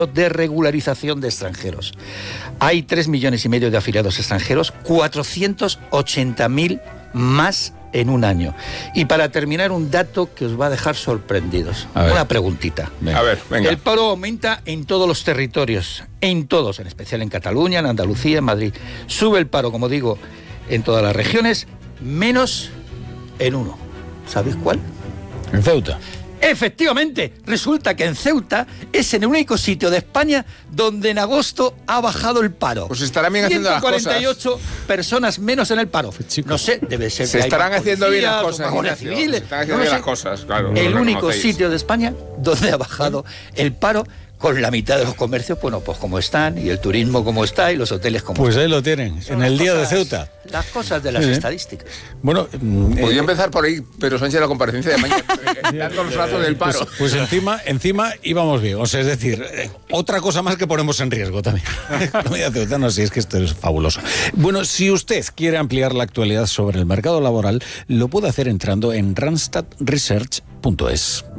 de regularización de extranjeros. Hay 3,5 millones de afiliados extranjeros, 480.000 más en un año. Y para terminar, un dato que os va a dejar sorprendidos. Una preguntita. Venga. A ver, venga. El paro aumenta en todos los territorios, en todos, en especial en Cataluña, en Andalucía, en Madrid. Sube el paro, como digo, en todas las regiones, menos en uno. ¿Sabéis cuál? En Ceuta. Efectivamente, resulta que en Ceuta es el único sitio de España donde en agosto ha bajado el paro. Pues estarán bien haciendo las cosas. 148 personas menos en el paro. No sé, debe ser. Se estarán haciendo bien las cosas. Civiles, se están haciendo bien las cosas, claro. El único sitio de España donde ha bajado el paro, con la mitad de los comercios, bueno, pues como están, y el turismo como está, y los hoteles como pues están. Ahí lo tienen, en el día de Ceuta. Las cosas de las estadísticas. Bueno, podría empezar por ahí, pero Sánchez, la comparecencia de mañana, dando los datos del paro. Pues encima íbamos bien, o sea, es decir, otra cosa más que ponemos en riesgo también. Ceuta, no sé, es que esto es fabuloso. Bueno, si usted quiere ampliar la actualidad sobre el mercado laboral, lo puede hacer entrando en randstadresearch.es.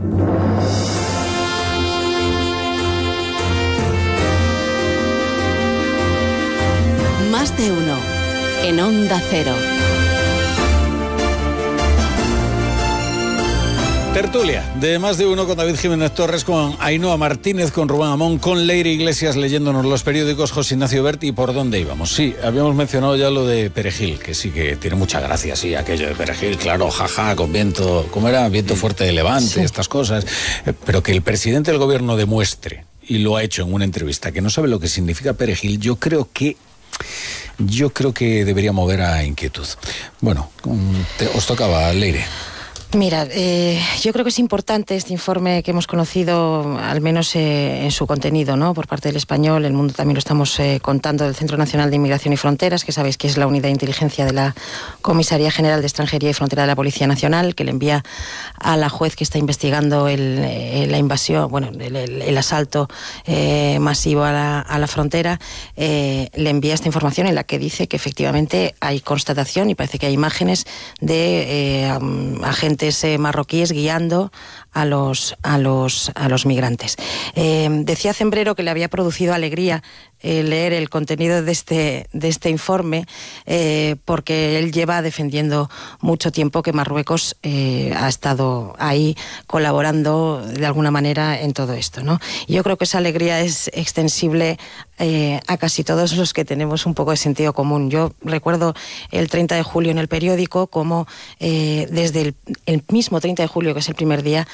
Más de uno en Onda Cero. Tertulia de Más de uno con David Jiménez Torres, con Ainhoa Martínez, con Rubén Amón, con Leire Iglesias leyéndonos los periódicos, José Ignacio Bert. ¿Y por dónde íbamos? Sí, habíamos mencionado ya lo de Perejil, que sí que tiene mucha gracia, sí, aquello de Perejil, claro, jaja, con viento, ¿cómo era? Viento fuerte de levante, sí. Estas cosas. Pero que el presidente del gobierno demuestre, y lo ha hecho en una entrevista, que no sabe lo que significa Perejil, yo creo que debería mover a inquietud. Bueno, os tocaba, Leire. Mira, yo creo que es importante este informe que hemos conocido, al menos en su contenido, ¿no? Por parte del Español. El Mundo también lo estamos contando, del Centro Nacional de Inmigración y Fronteras, que sabéis que es la unidad de inteligencia de la Comisaría General de Extranjería y Frontera de la Policía Nacional, que le envía a la juez que está investigando la invasión, bueno, el asalto masivo a la frontera, le envía esta información en la que dice que efectivamente hay constatación, y parece que hay imágenes de agentes marroquíes guiando a los migrantes. Decía Zembrero que le había producido alegría leer el contenido de este informe, porque él lleva defendiendo mucho tiempo que Marruecos ha estado ahí colaborando de alguna manera en todo esto, ¿no? Y yo creo que esa alegría es extensible a casi todos los que tenemos un poco de sentido común. Yo recuerdo el 30 de julio en El Periódico como desde el mismo 30 de julio, que es el primer día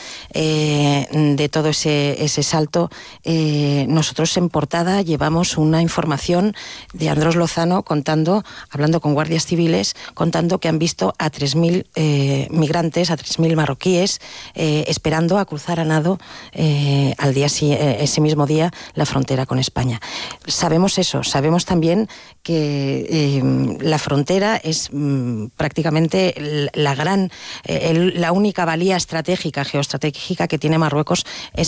de todo ese salto, nosotros en portada llevamos una información de Andrós Lozano hablando con guardias civiles, contando que han visto a 3.000 migrantes, a 3.000 marroquíes, esperando a cruzar a nado ese mismo día la frontera con España. Sabemos eso, sabemos también que la frontera es prácticamente la única valía estratégica, geoestratégica que tiene Marruecos,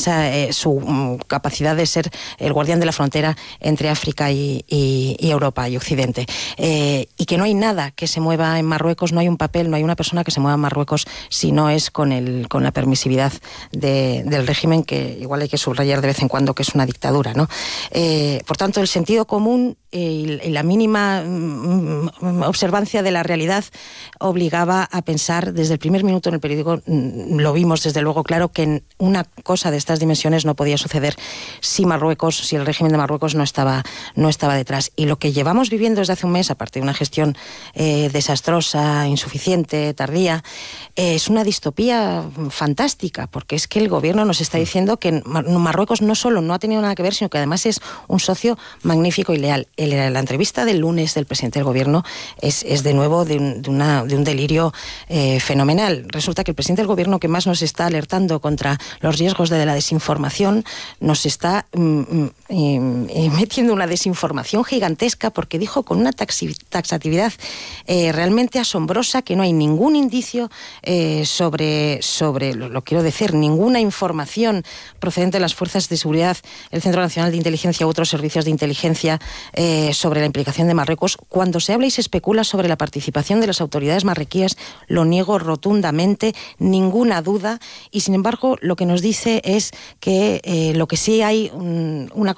su capacidad de ser el guardián de la frontera entre África y Europa y Occidente. Y que no hay nada que se mueva en Marruecos, no hay un papel, no hay una persona que se mueva en Marruecos si no es con la permisividad del régimen, que igual hay que subrayar de vez en cuando que es una dictadura, ¿no? Por tanto, el sentido común y la mínima observancia de la realidad obligaba a pensar, desde el primer minuto en El Periódico lo vimos desde luego claro, que una cosa de estas dimensiones no podía suceder si el régimen de Marruecos no estaba detrás. Y lo que llevamos viviendo desde hace un mes, aparte de una gestión desastrosa, insuficiente, tardía, es una distopía fantástica, porque es que el gobierno nos está diciendo que Marruecos no solo no ha tenido nada que ver, sino que además es un socio magnífico y leal. La entrevista del lunes del presidente del gobierno es de nuevo de un delirio fenomenal. Resulta que el presidente del gobierno, que más nos está alertando contra los riesgos de la desinformación, nos está metiendo una desinformación gigantesca, porque dijo con una taxatividad realmente asombrosa que no hay ningún indicio sobre lo quiero decir, ninguna información procedente de las fuerzas de seguridad, el Centro Nacional de Inteligencia u otros servicios de inteligencia sobre la implicación de Marruecos. Cuando se habla y se especula sobre la participación de las autoridades marroquíes, lo niego rotundamente, ninguna duda, y sin embargo lo que nos dice es que lo que sí hay una